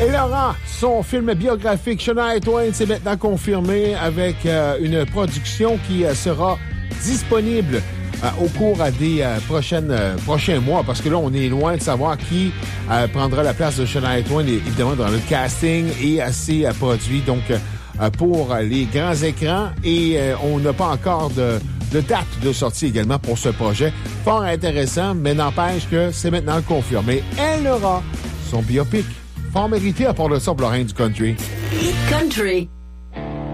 Et Laurent, son film biographique Shania Twain, c'est maintenant confirmé avec une production qui sera disponible au cours des prochains mois, parce que là, on est loin de savoir qui prendra la place de Shania Twain, évidemment, dans le casting et à ses produits, donc pour les grands écrans. Et on n'a pas encore de date de sortie également pour ce projet. Fort intéressant, mais n'empêche que c'est maintenant confirmé. Elle aura son biopic. Fort mérité à part de ça pour le reine du country. Hit Country.